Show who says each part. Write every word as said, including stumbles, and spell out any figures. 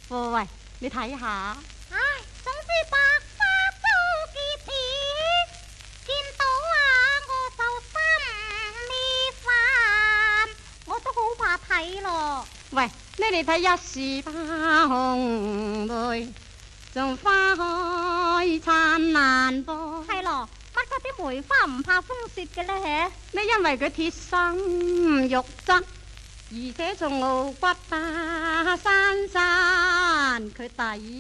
Speaker 1: 喂，你睇下，
Speaker 2: 唉，總之百花都結葉，見到啊我就心呢煩，我都好怕睇咯。
Speaker 1: 喂，你嚟睇一樹花紅梅，仲花開燦爛噃。
Speaker 2: 係咯，乜嗰啲梅花唔怕風雪嘅呢？
Speaker 1: 你因為佢鐵心肉質，而且仲傲骨啊，珊珊佢抵。